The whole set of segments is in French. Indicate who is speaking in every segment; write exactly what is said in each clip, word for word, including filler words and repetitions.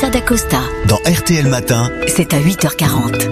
Speaker 1: d'Acosta.
Speaker 2: Dans R T L Matin,
Speaker 1: c'est à huit heures quarante.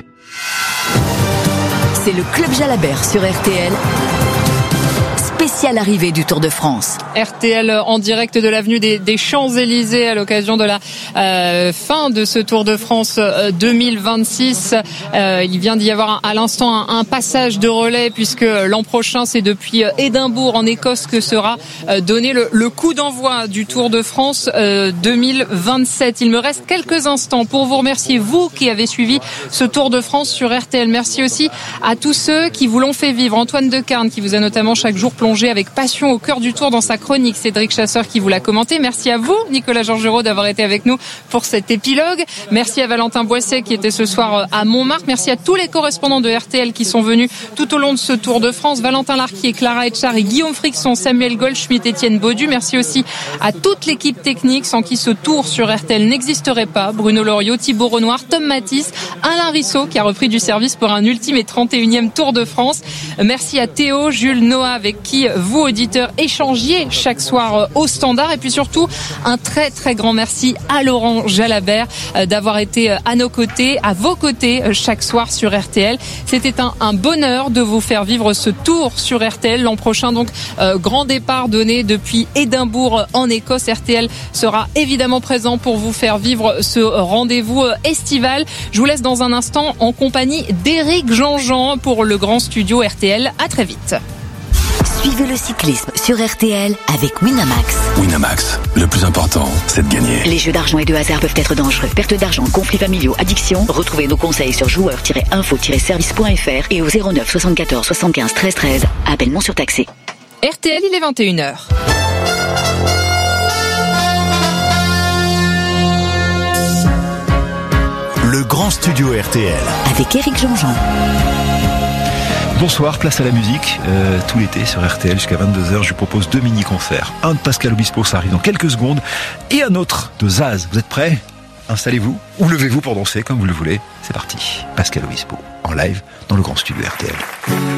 Speaker 1: C'est le Club Jalabert sur R T L. Spéciale arrivée du Tour de France.
Speaker 3: R T L en direct de l'avenue des, des Champs-Élysées à l'occasion de la euh, fin de ce Tour de France euh, deux mille vingt-six. Euh, il vient d'y avoir un, à l'instant un, un passage de relais puisque l'an prochain c'est depuis Édimbourg en Écosse que sera euh, donné le, le coup d'envoi du Tour de France euh, deux mille vingt-sept. Il me reste quelques instants pour vous remercier, vous qui avez suivi ce Tour de France sur R T L. Merci aussi à tous ceux qui vous l'ont fait vivre. Antoine Decarne qui vous a notamment chaque jour plongé avec passion au cœur du Tour dans sa chronique. Cédric Chasseur qui vous l'a commenté. Merci à vous, Nicolas Georgerot, d'avoir été avec nous pour cet épilogue. Merci à Valentin Boisset qui était ce soir à Montmartre. Merci à tous les correspondants de R T L qui sont venus tout au long de ce Tour de France. Valentin Larquier, Clara Etchard et Guillaume Frixon, Samuel Goldschmidt, Étienne Baudu. Merci aussi à toute l'équipe technique sans qui ce Tour sur R T L n'existerait pas. Bruno Loriot, Thibaut Renoir, Tom Matisse, Alain Rissot qui a repris du service pour un ultime et trente et unième Tour de France. Merci à Théo, Jules, Noah avec qui vous, auditeurs, échangiez chaque soir au standard. Et puis surtout, un très très grand merci à Laurent Jalabert d'avoir été à nos côtés, à vos côtés chaque soir sur R T L. C'était un, un bonheur de vous faire vivre ce tour sur R T L. L'an prochain, donc, euh, grand départ donné depuis Édimbourg en Écosse. R T L sera évidemment présent pour vous faire vivre ce rendez-vous estival. Je vous laisse dans un instant en compagnie d'Éric Jean-Jean pour le grand studio R T L. À très vite.
Speaker 1: Suivez le cyclisme sur R T L avec Winamax.
Speaker 2: Winamax, le plus important, c'est de gagner.
Speaker 1: Les jeux d'argent et de hasard peuvent être dangereux. Perte d'argent, conflits familiaux, addiction. Retrouvez nos conseils sur joueurs tiret info tiret service point f r et au zéro neuf soixante-quatorze soixante-quinze treize treize. Appel non surtaxé.
Speaker 3: R T L, il est vingt et une heures.
Speaker 2: Le grand studio R T L.
Speaker 1: Avec Éric Jean-Jean.
Speaker 4: Bonsoir, place à la musique, euh, tout l'été sur R T L jusqu'à vingt-deux heures, je vous propose deux mini-concerts. Un de Pascal Obispo, ça arrive dans quelques secondes, et un autre de Zaz. Vous êtes prêts ? Installez-vous, ou levez-vous pour danser, comme vous le voulez. C'est parti, Pascal Obispo, en live, dans le grand studio R T L.